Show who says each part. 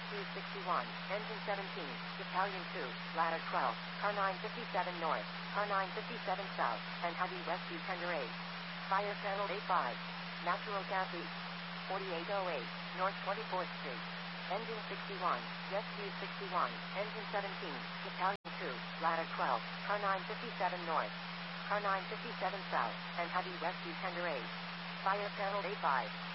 Speaker 1: Rescue 61, Engine 17, Battalion 2, Ladder 12, Car 957 North, Car 957 South, and Heavy Rescue Tender 8. Fire Channel 85. Natural gas leak. 4808, North 24th Street. Engine 61, Rescue 61, Engine 17, Battalion 2, Ladder 12, Car 957 North, Car 957 South, and Heavy Rescue Tender 8. Fire Channel 85.